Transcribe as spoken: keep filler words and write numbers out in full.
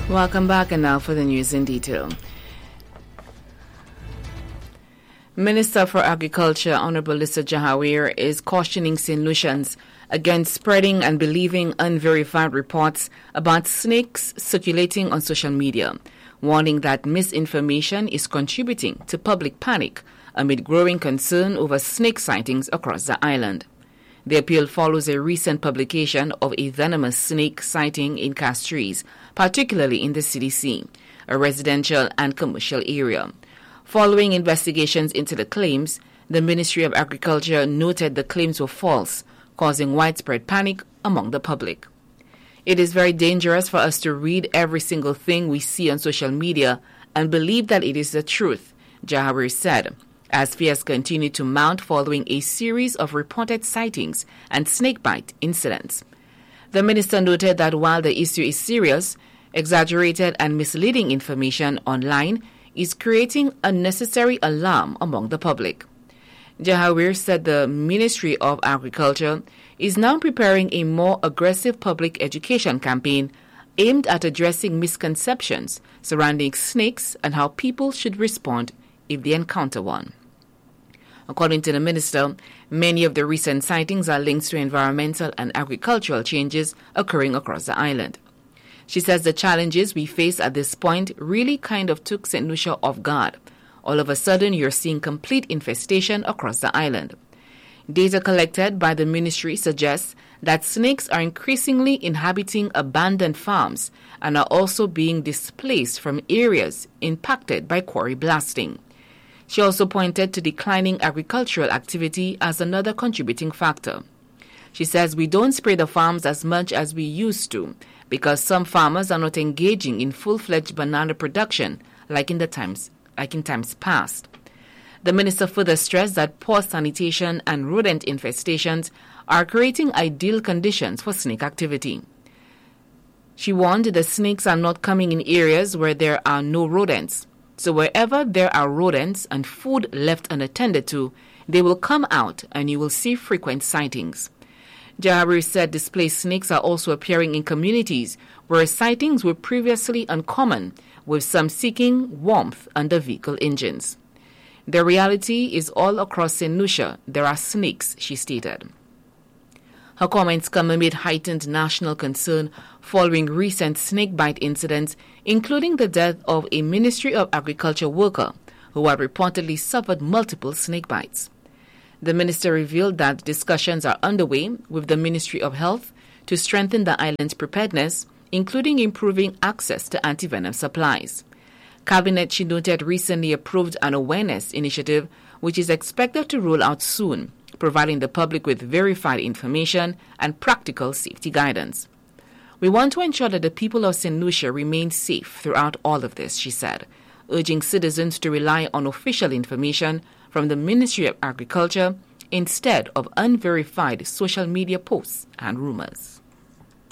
Welcome back, and now for the news in detail. Minister for Agriculture, Honorable Lisa Jahawir, is cautioning Saint Lucians against spreading and believing unverified reports about snakes circulating on social media, warning that misinformation is contributing to public panic amid growing concern over snake sightings across the island. The appeal follows a recent publication of a venomous snake sighting in Castries, particularly in the C D C, a residential and commercial area. Following investigations into the claims, the Ministry of Agriculture noted the claims were false, causing widespread panic among the public. It is very dangerous for us to read every single thing we see on social media and believe that it is the truth, Jahawir said, as fears continue to mount following a series of reported sightings and snakebite incidents. The minister noted that while the issue is serious, exaggerated and misleading information online is creating unnecessary alarm among the public. Jahawir said the Ministry of Agriculture is now preparing a more aggressive public education campaign aimed at addressing misconceptions surrounding snakes and how people should respond if they encounter one. According to the minister, many of the recent sightings are linked to environmental and agricultural changes occurring across the island. She says the challenges we face at this point really kind of took Saint Lucia off guard. All of a sudden, you're seeing complete infestation across the island. Data collected by the ministry suggests that snakes are increasingly inhabiting abandoned farms and are also being displaced from areas impacted by quarry blasting. She also pointed to declining agricultural activity as another contributing factor. She says we don't spray the farms as much as we used to because some farmers are not engaging in full-fledged banana production like in the times like in times past. The minister further stressed that poor sanitation and rodent infestations are creating ideal conditions for snake activity. She warned the snakes are not coming in areas where there are no rodents. So wherever there are rodents and food left unattended to, they will come out and you will see frequent sightings. Jahawir said displaced snakes are also appearing in communities where sightings were previously uncommon, with some seeking warmth under vehicle engines. The reality is all across Saint Lucia there are snakes, she stated. Her comments come amid heightened national concern following recent snakebite incidents, including the death of a Ministry of Agriculture worker who had reportedly suffered multiple snakebites. The minister revealed that discussions are underway with the Ministry of Health to strengthen the island's preparedness, including improving access to antivenom supplies. Cabinet, she noted, recently approved an awareness initiative which is expected to roll out soon, providing the public with verified information and practical safety guidance. We want to ensure that the people of Saint Lucia remain safe throughout all of this, she said, urging citizens to rely on official information from the Ministry of Agriculture instead of unverified social media posts and rumors.